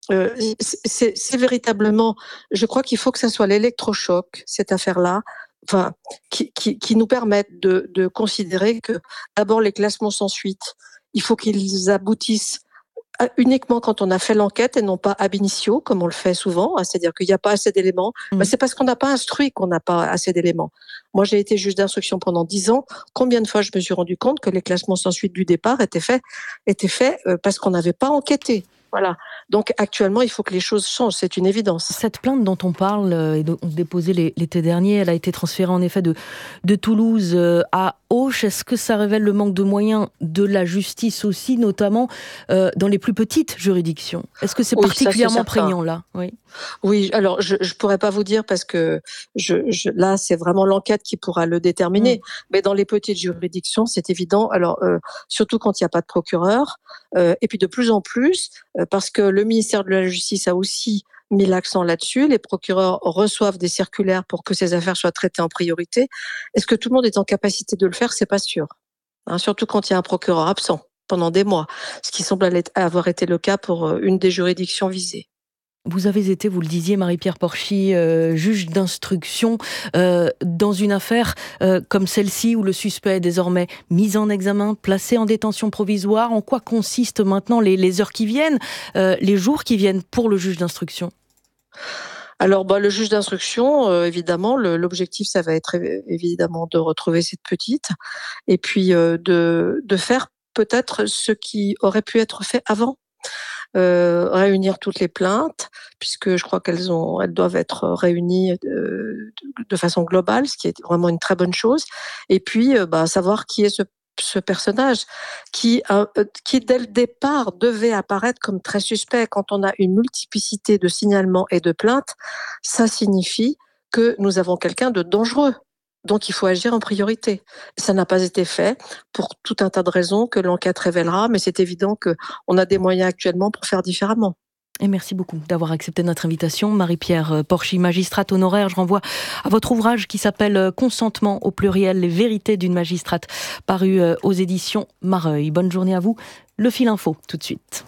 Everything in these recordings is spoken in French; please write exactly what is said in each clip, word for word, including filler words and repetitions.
Euh, c'est, c'est, c'est véritablement, je crois qu'il faut que ça soit l'électrochoc, cette affaire-là, enfin, qui, qui, qui nous permette de, de considérer que d'abord les classements sans suite, il faut qu'ils aboutissent à- uniquement quand on a fait l'enquête et non pas ab initio, comme on le fait souvent, hein, c'est-à-dire qu'il n'y a pas assez d'éléments. Ben, Mmh. c'est parce qu'on n'a pas instruit qu'on n'a pas assez d'éléments. Moi, j'ai été juge d'instruction pendant dix ans. Combien de fois je me suis rendu compte que les classements sans suite du départ étaient faits, étaient faits euh, parce qu'on n'avait pas enquêté. Voilà. Donc actuellement, il faut que les choses changent, c'est une évidence. Cette plainte dont on parle euh, et dont on déposait l'é- l'été dernier, elle a été transférée en effet de, de Toulouse euh, à Auch. Est-ce que ça révèle le manque de moyens de la justice aussi, notamment euh, dans les plus petites juridictions? Est-ce que c'est Oui, ça c'est particulièrement certain. prégnant là? Oui. Oui, alors je je pourrais pas vous dire parce que je, je là c'est vraiment l'enquête qui pourra le Mm. déterminer. Mais dans les petites juridictions, c'est évident. Alors euh, surtout quand il n'y a pas de procureur, euh, et puis de plus en plus euh, parce que le ministère de la Justice a aussi mis l'accent là-dessus. Les procureurs reçoivent des circulaires pour que ces affaires soient traitées en priorité. Est-ce que tout le monde est en capacité de le faire? C'est pas sûr. Hein, surtout quand il y a un procureur absent pendant des mois, ce qui semble aller- avoir été le cas pour euh, une des juridictions visées. Vous avez été, vous le disiez, Marie-Pierre Porchy, euh, juge d'instruction euh, dans une affaire euh, comme celle-ci où le suspect est désormais mis en examen, placé en détention provisoire. En quoi consistent maintenant les, les heures qui viennent, euh, les jours qui viennent pour le juge d'instruction? Alors, bah, le juge d'instruction, euh, évidemment, le- l'objectif, ça va être é- évidemment de retrouver cette petite et puis euh, de, de faire peut-être ce qui aurait pu être fait avant. Euh, réunir toutes les plaintes, puisque je crois qu'elles ont, elles doivent être réunies euh, de, de façon globale, ce qui est vraiment une très bonne chose. Et puis, euh, bah, savoir qui est ce, ce personnage qui, euh, qui, dès le départ, devait apparaître comme très suspect. Quand on a une multiplicité de signalements et de plaintes, ça signifie que nous avons quelqu'un de dangereux. Donc, il faut agir en priorité. Ça n'a pas été fait pour tout un tas de raisons que l'enquête révélera, mais c'est évident qu'on a des moyens actuellement pour faire différemment. Et merci beaucoup d'avoir accepté notre invitation. Marie-Pierre Porchy, magistrate honoraire, je renvoie à votre ouvrage qui s'appelle Consentement au pluriel, les vérités d'une magistrate, paru aux éditions Mareuil. Bonne journée à vous. Le fil info, tout de suite.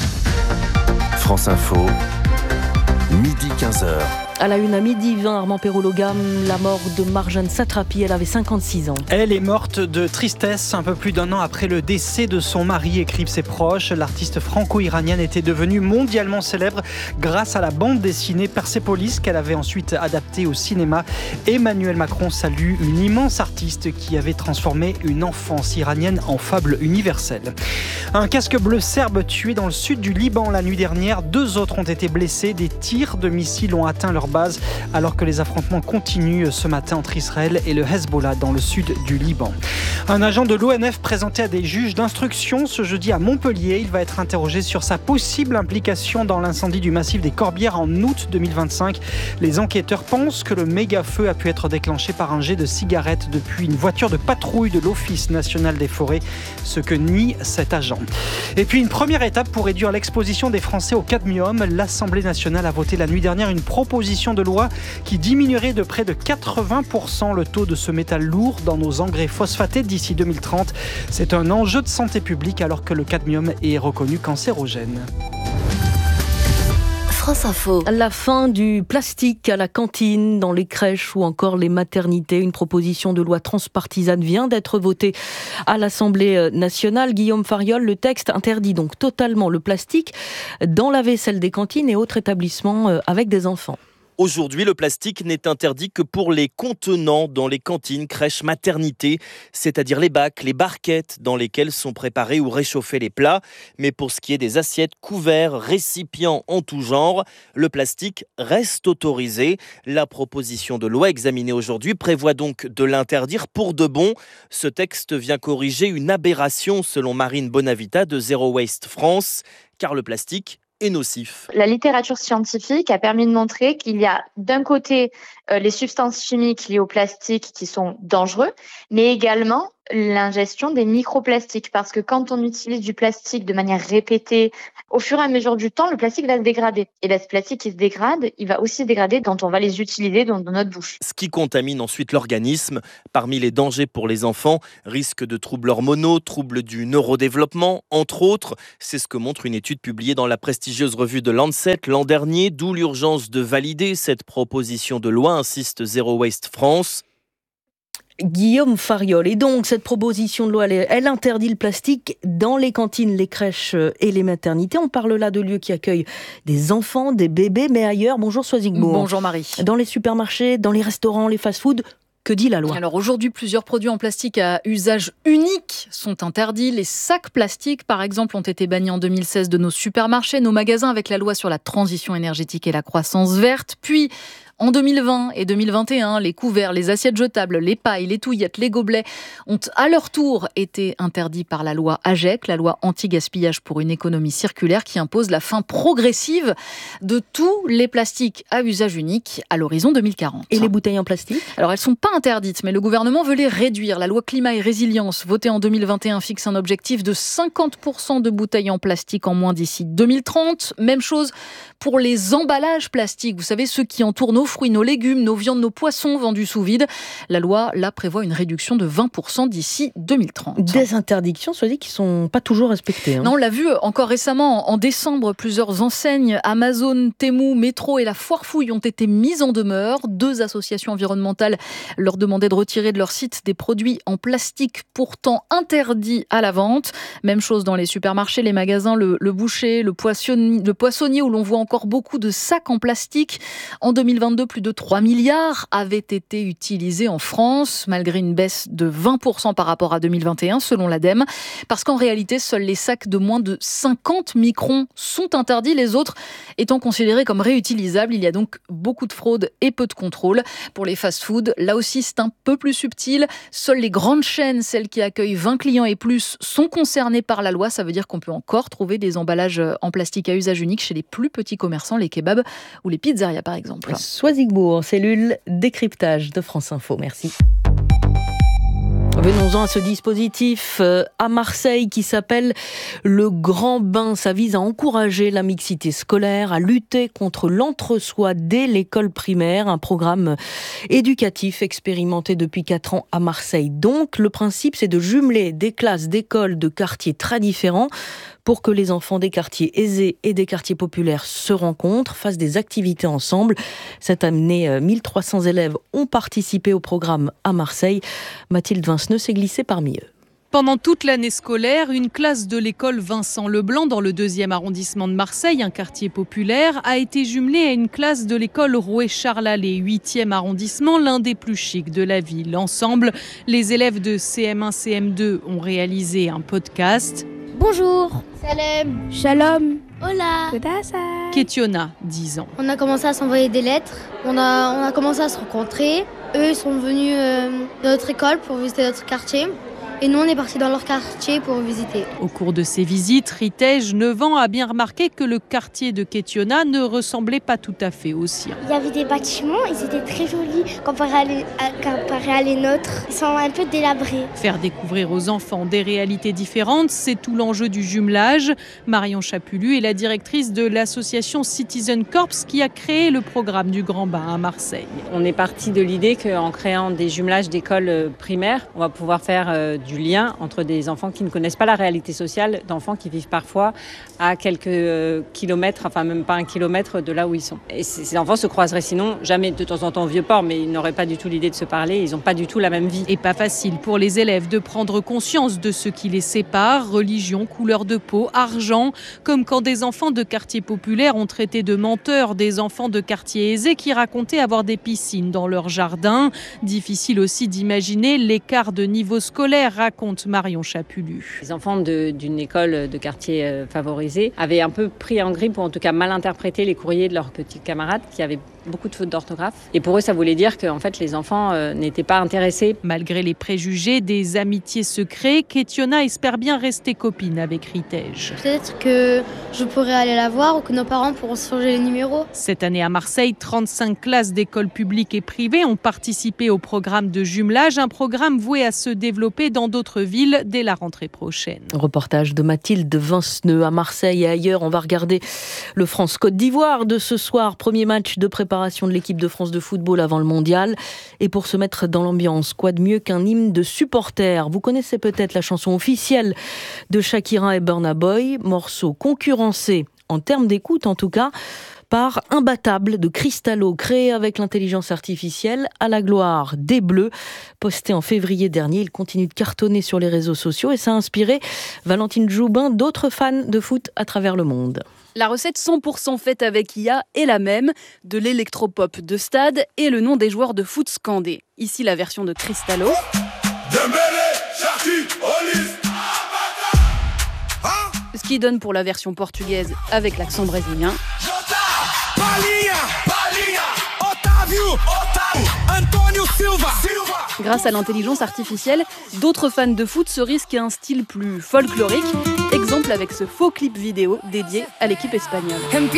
France Info, midi quinze heures. À la une à midi vingt, Armand Perrault-Logam, la mort de Marjane Satrapi, elle avait cinquante-six ans. Elle est morte de tristesse un peu plus d'un an après le décès de son mari, écrivent ses proches. L'artiste franco-iranienne était devenue mondialement célèbre grâce à la bande dessinée Persepolis qu'elle avait ensuite adaptée au cinéma. Emmanuel Macron salue une immense artiste qui avait transformé une enfance iranienne en fable universelle. Un casque bleu serbe tué dans le sud du Liban la nuit dernière. Deux autres ont été blessés. Des tirs de missiles ont atteint leur base alors que les affrontements continuent ce matin entre Israël et le Hezbollah dans le sud du Liban. Un agent de l'O N F présenté à des juges d'instruction ce jeudi à Montpellier. Il va être interrogé sur sa possible implication dans l'incendie du massif des Corbières en août deux mille vingt-cinq. Les enquêteurs pensent que le méga-feu a pu être déclenché par un jet de cigarette depuis une voiture de patrouille de l'Office national des forêts, ce que nie cet agent. Et puis une première étape pour réduire l'exposition des Français au cadmium. L'Assemblée nationale a voté la nuit dernière une proposition de loi qui diminuerait de près de quatre-vingts pour cent le taux de ce métal lourd dans nos engrais phosphatés d'ici deux mille trente. C'est un enjeu de santé publique alors que le cadmium est reconnu cancérogène. France Info. La fin du plastique à la cantine, dans les crèches ou encore les maternités. Une proposition de loi transpartisane vient d'être votée à l'Assemblée nationale. Guillaume Fariol, le texte interdit donc totalement le plastique dans la vaisselle des cantines et autres établissements avec des enfants. Aujourd'hui, le plastique n'est interdit que pour les contenants dans les cantines, crèches, maternités, c'est-à-dire les bacs, les barquettes dans lesquelles sont préparés ou réchauffés les plats. Mais pour ce qui est des assiettes, couverts, récipients en tout genre, le plastique reste autorisé. La proposition de loi examinée aujourd'hui prévoit donc de l'interdire pour de bon. Ce texte vient corriger une aberration selon Marine Bonavita de Zero Waste France, car le plastique est nocif. La littérature scientifique a permis de montrer qu'il y a d'un côté euh, les substances chimiques liées au plastique qui sont dangereux, mais également l'ingestion des microplastiques. Parce que quand on utilise du plastique de manière répétée, au fur et à mesure du temps, le plastique va se dégrader. Et là, ce plastique qui se dégrade, il va aussi se dégrader quand on va les utiliser dans, dans notre bouche. Ce qui contamine ensuite l'organisme. Parmi les dangers pour les enfants, risque de troubles hormonaux, troubles du neurodéveloppement, entre autres. C'est ce que montre une étude publiée dans la prestigieuse revue de Lancet l'an dernier, d'où l'urgence de valider cette proposition de loi, insiste Zero Waste France. Guillaume Fariol. Et donc, cette proposition de loi, elle, elle interdit le plastique dans les cantines, les crèches et les maternités. On parle là de lieux qui accueillent des enfants, des bébés, mais ailleurs. Bonjour Soisigbourg. Bonjour Marie. Dans les supermarchés, dans les restaurants, les fast-foods, que dit la loi ? Alors aujourd'hui, plusieurs produits en plastique à usage unique sont interdits. Les sacs plastiques, par exemple, ont été bannis en deux mille seize de nos supermarchés, nos magasins avec la loi sur la transition énergétique et la croissance verte. Puis, en deux mille vingt et deux mille vingt et un, les couverts, les assiettes jetables, les pailles, les touillettes, les gobelets ont à leur tour été interdits par la loi AGEC, la loi anti-gaspillage pour une économie circulaire, qui impose la fin progressive de tous les plastiques à usage unique à l'horizon deux mille quarante. Et les bouteilles en plastique ? Alors elles ne sont pas interdites, mais le gouvernement veut les réduire. La loi climat et résilience, votée en deux mille vingt et un, fixe un objectif de cinquante pour cent de bouteilles en plastique en moins d'ici deux mille trente. Même chose pour les emballages plastiques. Vous savez, ceux qui entourent nos fruits, nos légumes, nos viandes, nos poissons vendus sous vide. La loi, là, prévoit une réduction de vingt pour cent d'ici deux mille trente. Des interdictions, soit dit, qui ne sont pas toujours respectées. Hein. Non, on l'a vu encore récemment, en décembre, plusieurs enseignes, Amazon, Temu, Métro et la Foire Fouille ont été mises en demeure. Deux associations environnementales leur demandaient de retirer de leur site des produits en plastique pourtant interdits à la vente. Même chose dans les supermarchés, les magasins, le, le boucher, le poissonnier, le poissonnier où l'on voit encore beaucoup de sacs en plastique. En deux mille vingt-deux, plus de trois milliards avaient été utilisés en France, malgré une baisse de vingt pour cent par rapport à deux mille vingt et un, selon l'Ademe. Parce qu'en réalité, seuls les sacs de moins de cinquante microns sont interdits, les autres étant considérés comme réutilisables. Il y a donc beaucoup de fraude et peu de contrôle. Pour les fast-foods, là aussi, c'est un peu plus subtil. Seules les grandes chaînes, celles qui accueillent vingt clients et plus, sont concernées par la loi. Ça veut dire qu'on peut encore trouver des emballages en plastique à usage unique chez les plus petits commerçants, les kebabs ou les pizzerias, par exemple. Soisigbourg, cellule décryptage de France Info. Merci. Venons-en à ce dispositif à Marseille qui s'appelle le Grand Bain. Ça vise à encourager la mixité scolaire, à lutter contre l'entre-soi dès l'école primaire. Un programme éducatif expérimenté depuis quatre ans à Marseille. Donc, le principe, c'est de jumeler des classes d'écoles de quartiers très différents pour que les enfants des quartiers aisés et des quartiers populaires se rencontrent, fassent des activités ensemble. Cette année, mille trois cents élèves ont participé au programme à Marseille. Mathilde Vinceneux s'est glissée parmi eux. Pendant toute l'année scolaire, une classe de l'école Vincent Leblanc dans le deuxième arrondissement de Marseille, un quartier populaire, a été jumelée à une classe de l'école Rouet-Charles Allais, huitième arrondissement, l'un des plus chics de la ville. Ensemble, les élèves de C M un C M deux ont réalisé un podcast. Bonjour. Salam. Shalom. Hola. Ketiona, dix ans. On a commencé à s'envoyer des lettres, on a, on a commencé à se rencontrer. Eux ils sont venus euh, dans notre école pour visiter notre quartier. Et nous, on est partis dans leur quartier pour visiter. Au cours de ces visites, Ritej, neuf ans, a bien remarqué que le quartier de Ketiona ne ressemblait pas tout à fait au sien. Il y avait des bâtiments, ils étaient très jolis comparés à les, à, comparés à les nôtres. Ils sont un peu délabrés. Faire découvrir aux enfants des réalités différentes, c'est tout l'enjeu du jumelage. Marion Chapulu est la directrice de l'association Citizen Corps qui a créé le programme du Grand Bain à Marseille. On est parti de l'idée qu'en créant des jumelages d'écoles primaires, on va pouvoir faire euh, du lien entre des enfants qui ne connaissent pas la réalité sociale, d'enfants qui vivent parfois à quelques euh, kilomètres, enfin même pas un kilomètre de là où ils sont. Et ces enfants se croiseraient sinon jamais de temps en temps au Vieux-Port, mais ils n'auraient pas du tout l'idée de se parler, ils n'ont pas du tout la même vie. Et pas facile pour les élèves de prendre conscience de ce qui les sépare, religion, couleur de peau, argent, comme quand des enfants de quartiers populaires ont traité de menteurs des enfants de quartiers aisés qui racontaient avoir des piscines dans leur jardin. Difficile aussi d'imaginer l'écart de niveau scolaire, raconte Marion Chapulu. Les enfants de, d'une école de quartier euh, favorisé avaient un peu pris en grippe, ou en tout cas mal interprété les courriers de leurs petits camarades qui avaient beaucoup de fautes d'orthographe. Et pour eux, ça voulait dire que en fait, les enfants euh, n'étaient pas intéressés. Malgré les préjugés, des amitiés se créent. Ketiona espère bien rester copine avec Ritej. Peut-être que je pourrais aller la voir ou que nos parents pourront se changer les numéros. Cette année à Marseille, trente-cinq classes d'écoles publiques et privées ont participé au programme de jumelage, un programme voué à se développer dans d'autres villes dès la rentrée prochaine. Reportage de Mathilde Vinceneux à Marseille et ailleurs. On va regarder le France-Côte d'Ivoire de ce soir. Premier match de préparation de l'équipe de France de football avant le mondial. Et pour se mettre dans l'ambiance, quoi de mieux qu'un hymne de supporters? Vous connaissez peut-être la chanson officielle de Shakira et Burna Boy, morceau concurrencé, en termes d'écoute en tout cas, par Imbattable de Cristallo, créé avec l'intelligence artificielle à la gloire des Bleus. Posté en février dernier, il continue de cartonner sur les réseaux sociaux et ça a inspiré Valentine Joubin, d'autres fans de foot à travers le monde. La recette cent pour cent faite avec I A est la même, de l'électropop de stade et le nom des joueurs de foot scandés. Ici la version de Cristallo. Ce qui donne pour la version portugaise avec l'accent brésilien. Grâce à l'intelligence artificielle, d'autres fans de foot se risquent à un style plus folklorique. Exemple avec ce faux clip vidéo dédié à l'équipe espagnole.